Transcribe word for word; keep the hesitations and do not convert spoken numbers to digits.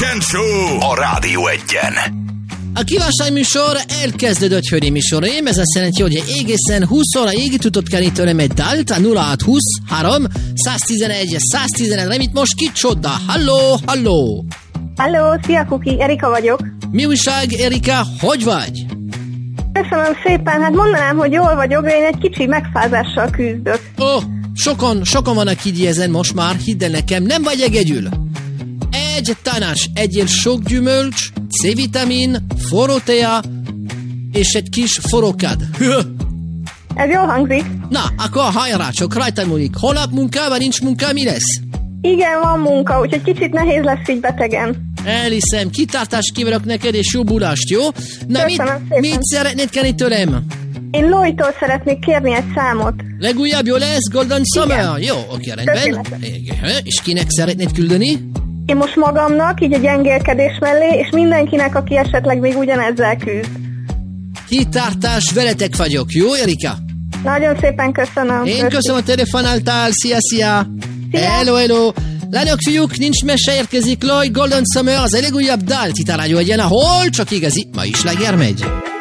Weekend Show a Rádió Egyen. A kívánság műsor elkezdődött, hölgyeim és uraim, ez azt jelenti, hogy egészen húsz óraig tudod kelni tőlem egy dalt, a nulla hat huszonhárom száztizenegy száztizenegy, remít most kicsoda. Halló, halló! Halló, szia Kuki, Erika vagyok. Mi újság, Erika, hogy vagy? Köszönöm szépen, hát mondanám, hogy jól vagyok, de én egy kicsi megfázással küzdök. Ó, oh, sokan, sokan vannak így ezen most már, hidd el nekem, nem vagy egyedül. Egy tanács, egyél sok gyümölcs, C-vitamin, forró tea, és egy kis forrókád. Ez jól hangzik. Na, akkor hajrá, csak rajta múlik. Holnap munkában, nincs munka, mi lesz? Igen, van munka, úgyhogy kicsit nehéz lesz így betegen. Elhiszem, kitartást kívánok neked, és jó bulást, jó? Na, mit, mit szeretnéd kérni tőlem? Én Lóitól szeretnék kérni egy számot. Legújabb jó lesz, Golden Summer? Jó, oké, rendben. És kinek szeretnéd küldeni? Én most magamnak, így a gyengélkedés mellé, és mindenkinek, aki esetleg még ugyanezzel küzd. Kitartás, veletek vagyok, jó, Erika? Nagyon szépen köszönöm. Én köszönöm, köszönöm a telefonáltál, szia, szia! Szia! Hello, hello! Lányok, fiúk, nincs mese, érkezik Lloyd, Golden Summer, az a legújabb dal, itt a Rádió Egyen, ahol csak igazi, ma is Lager megy.